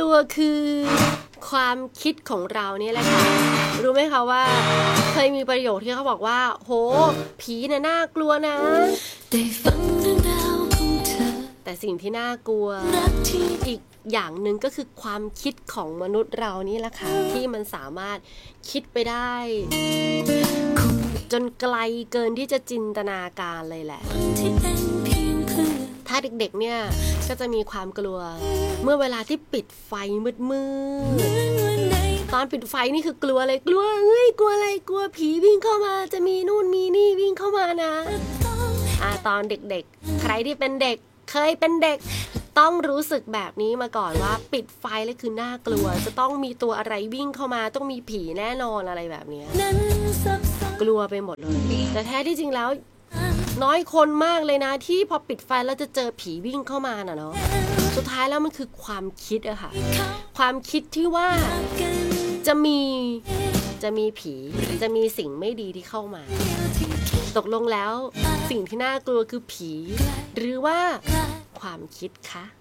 ลัวคือความคิดของเราเนี่ยแหละค่ะรู้ไหมคะว่าเคยมีประโยคที่เขาบอกว่าโหผีน่ากลัวนะได้ฟังเรื่องราวของเธอแต่สิ่งที่น่ากลัวอีกอย่างหนึ่งก็คือความคิดของมนุษย์เรานี่แหละค่ะที่มันสามารถคิดไปได้จนไกลเกินที่จะจินตนาการเลยแหละถ้าเด็กๆเนี่ยก็จะมีความกลัวเมื่อเวลาที่ปิดไฟมืดๆตอนปิดไฟนี่คือกลัวเลยกลัวกลัวอะไรกลัวผีวิ่งเข้ามาจะมีนู่นมีนี่วิ่งเข้ามานะตอนเด็กๆใครที่เป็นเด็กเคยเป็นเด็กต้องรู้สึกแบบนี้มาก่อนว่าปิดไฟแล้วคือน่ากลัวจะต้องมีตัวอะไรวิ่งเข้ามาต้องมีผีแน่นอนอะไรแบบนี้กลัวไปหมดเลยแต่แท้ที่จริงแล้วน้อยคนมากเลยนะที่พอปิดไฟแล้วจะเจอผีวิ่งเข้ามาน่ะเนาะสุดท้ายแล้วมันคือความคิดอะค่ะความคิดที่ว่าจะมีผีจะมีสิ่งไม่ดีที่เข้ามาตกลงแล้วสิ่งที่น่ากลัวคือผีหรือว่าความคิดคะ